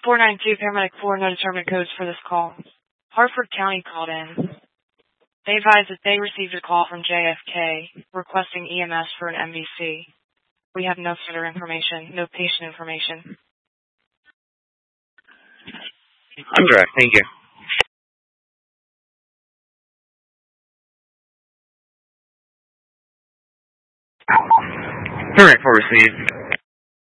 492 Paramedic 4, no determined codes for this call. Hartford County called in. They advised that they received a call from JFK requesting EMS for an MVC. We have no further information, no patient information. I'm direct, thank you. Paramedic 4 received.